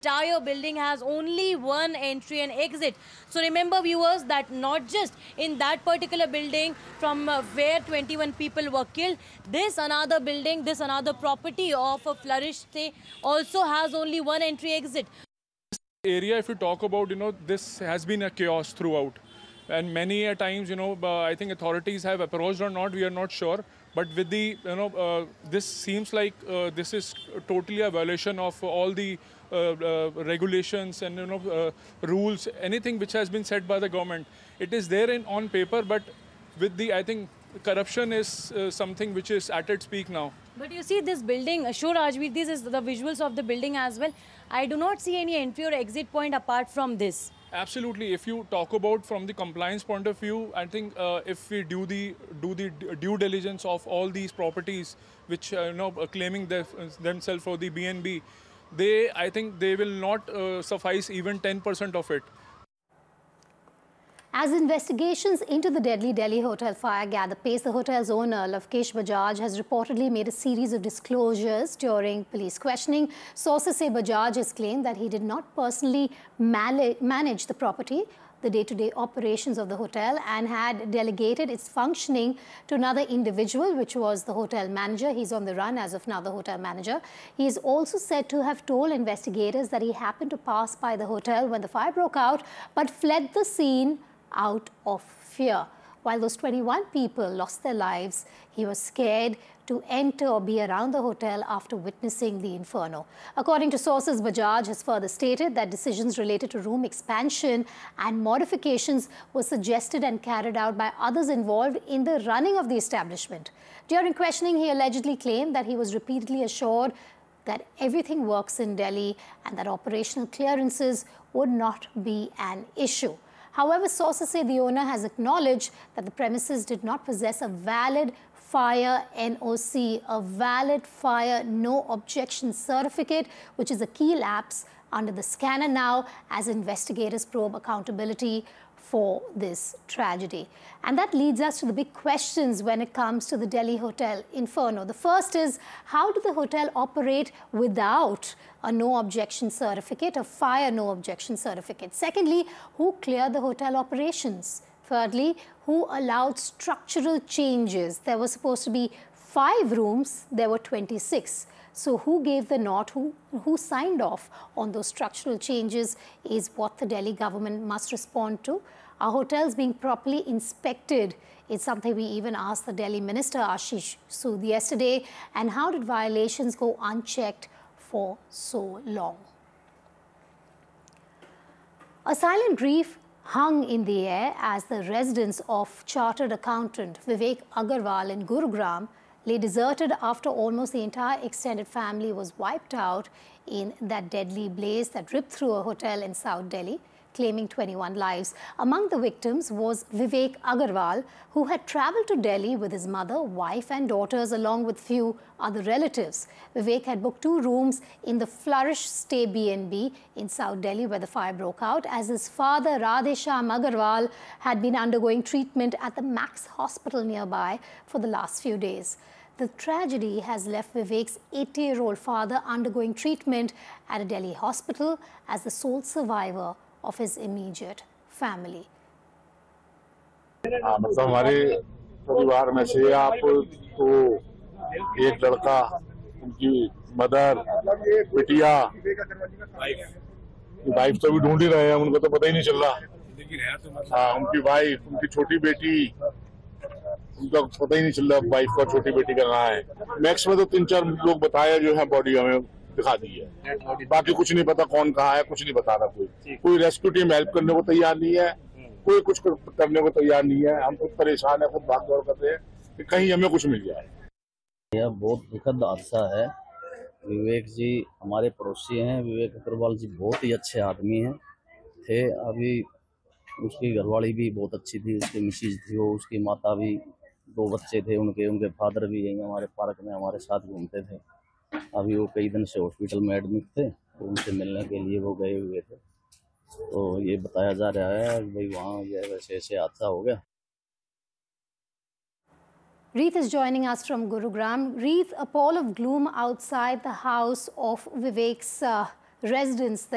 entire building has only one entry and exit. So remember, viewers, that not just in that particular building from where 21 people were killed, this another building, this another property of a Flourish Stay also has only one entry exit. Area, if you talk about, this has been a chaos throughout. And many a times, I think authorities have approached or not, we are not sure. But with the, this seems like this is totally a violation of all the regulations and, rules, anything which has been set by the government. It is there on paper, but with the, I think, corruption is something which is at its peak now. But you see this building, sure Rajveer, this is the visuals of the building as well. I do not see any entry or exit point apart from this. Absolutely. If you talk about from the compliance point of view, I think if we do the due diligence of all these properties, which claiming themselves for the BNB, I think they will not suffice even 10% of it. As investigations into the deadly Delhi hotel fire gather pace, the hotel's owner, Lavkesh Bajaj, has reportedly made a series of disclosures during police questioning. Sources say Bajaj has claimed that he did not personally manage the property, the day-to-day operations of the hotel, and had delegated its functioning to another individual, which was the hotel manager. He's on the run as of now, the hotel manager. He is also said to have told investigators that he happened to pass by the hotel when the fire broke out, but fled the scene out of fear. While those 21 people lost their lives, he was scared to enter or be around the hotel after witnessing the inferno. According to sources, Bajaj has further stated that decisions related to room expansion and modifications were suggested and carried out by others involved in the running of the establishment. During questioning, he allegedly claimed that he was repeatedly assured that everything works in Delhi and that operational clearances would not be an issue. However, sources say the owner has acknowledged that the premises did not possess a valid fire NOC, a valid fire no objection certificate, which is a key lapse under the scanner now as investigators probe accountability for this tragedy. And that leads us to the big questions when it comes to the Delhi hotel inferno. The first is, how did the hotel operate without a no objection certificate, a fire no objection certificate? Secondly, who cleared the hotel operations? Thirdly, who allowed structural changes? There were supposed to be 5 rooms, there were 26. So who gave the nod, who signed off on those structural changes is what the Delhi government must respond to. Are hotels being properly inspected? It's something we even asked the Delhi Minister Ashish Sood yesterday. And how did violations go unchecked for so long? A silent grief hung in the air as the residence of chartered accountant Vivek Agarwal in Gurugram lay deserted after almost the entire extended family was wiped out in that deadly blaze that ripped through a hotel in South Delhi, claiming 21 lives. Among the victims was Vivek Agarwal, who had travelled to Delhi with his mother, wife and daughters, along with few other relatives. Vivek had booked 2 rooms in the Flourish Stay BNB in South Delhi where the fire broke out, as his father, Radhesham Agarwal, had been undergoing treatment at the Max Hospital nearby for the last few days. The tragedy has left Vivek's 80-year-old father undergoing treatment at a Delhi hospital as the sole survivor of his immediate family. मतलब हमारे परिवार में से आपको एक लड़का, उनकी mother, बिटिया, वाइफ तो भी ढूंढ ही रहे हैं, उनको तो पता ही नहीं चल रहा। हाँ, उनकी वाइफ, उनकी छोटी बेटी, उनका पता ही नहीं चल रहा वाइफ का, छोटी बेटी का कहाँ है। मैक्स में तो 3-4 लोग बताया जो है, बॉडी हमें दिखा दी है, बाकी कुछ नहीं पता कौन कहाँ है, कुछ नहीं बता रहा। कोई रेस्क्यू टीम हेल्प करने को तैयार नहीं है, कोई कुछ करने को तैयार नहीं है। हम खुद परेशान है, खुद भाग दौड़ कर रहे हैं कि कहीं हमें कुछ मिल जाए। यह बहुत दुखद हादसा है। विवेक जी हमारे पड़ोसी हैं। विवेक अग्रवाल जी बहुत ही अच्छे आदमी थे। अभी उसकी घरवाली भी बहुत अच्छी थी, उसकी मिसेज थी, वो उसकी माता भी, 2 बच्चे थे उनके फादर भी यहीं हमारे पार्क में हमारे साथ घूमते थे। अभी वो कई दिन से हॉस्पिटल में एडमिट थे, तो उनसे मिलने के लिए वो गए हुए थे। तो ये बताया जा रहा है भाई वहाँ वैसे ऐसे हादसा हो गया। Reeth is joining us from Gurugram. Reeth, a pall of gloom outside the house of Vivek's residence there.